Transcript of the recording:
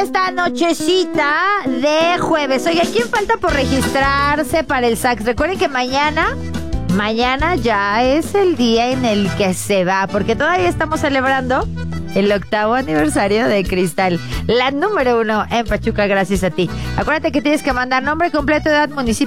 Esta nochecita de jueves. Oiga, ¿quién falta por registrarse para el sax? Recuerden que mañana ya es el día en el que se va, porque todavía estamos celebrando el 8º aniversario de Cristal, la número 1 en Pachuca, gracias a ti. Acuérdate que tienes que mandar nombre completo, edad, municipio